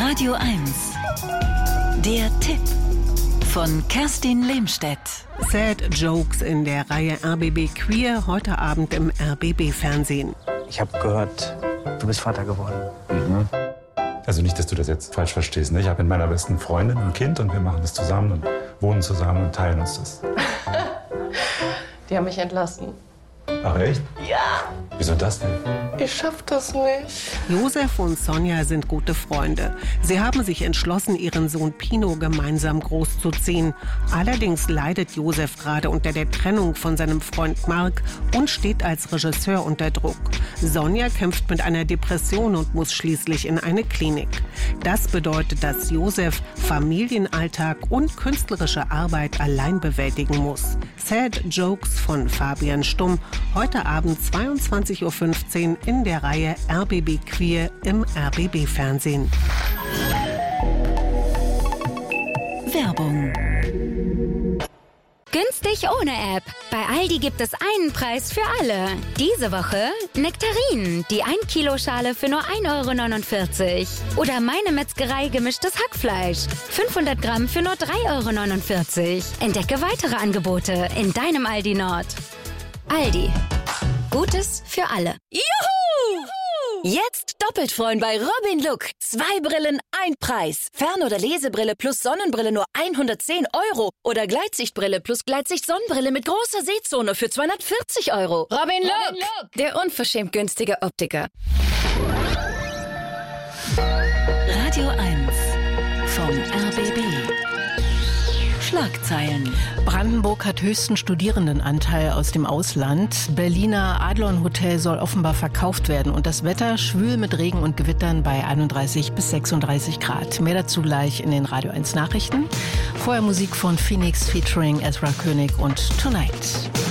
Radio 1. Der Tipp von Kerstin Lehmstedt. Sad Jokes in der Reihe RBB Queer, heute Abend im RBB-Fernsehen. Ich habe gehört, du bist Vater geworden. Mhm. Also nicht, dass du das jetzt falsch verstehst. Ne? Ich habe mit meiner besten Freundin ein Kind und wir machen das zusammen und wohnen zusammen und teilen uns das. Die haben mich entlassen. Ach echt? Ja. Wieso das denn? Ich schaff das nicht. Josef und Sonja sind gute Freunde. Sie haben sich entschlossen, ihren Sohn Pino gemeinsam großzuziehen. Allerdings leidet Josef gerade unter der Trennung von seinem Freund Mark und steht als Regisseur unter Druck. Sonja kämpft mit einer Depression und muss schließlich in eine Klinik. Das bedeutet, dass Josef Familienalltag und künstlerische Arbeit allein bewältigen muss. Sad Jokes von Fabian Stumm. Heute Abend 22:15 Uhr in der Reihe RBB Queer im RBB-Fernsehen. Werbung. Günstig ohne App. Bei Aldi gibt es einen Preis für alle. Diese Woche Nektarinen, die 1 Kilo Schale für nur 1,49 €. Oder Meine Metzgerei gemischtes Hackfleisch. 500 Gramm für nur 3,49 €. Entdecke weitere Angebote in deinem Aldi Nord. Aldi. Gutes für alle. Juhu! Jetzt doppelt freuen bei Robin Look. 2 Brillen, 1 Preis. Fern- oder Lesebrille plus Sonnenbrille nur 110 €. Oder Gleitsichtbrille plus Gleitsicht-Sonnenbrille mit großer Sehzone für 240 €. Robin Look, der unverschämt günstige Optiker. Radio 1 vom RBB. Schlagzeilen. Brandenburg hat höchsten Studierendenanteil aus dem Ausland. Berliner Adlon Hotel soll offenbar verkauft werden. Und das Wetter schwül mit Regen und Gewittern bei 31 bis 36 Grad. Mehr dazu gleich in den Radio 1 Nachrichten. Vorher Musik von Phoenix featuring Ezra König und Tonight.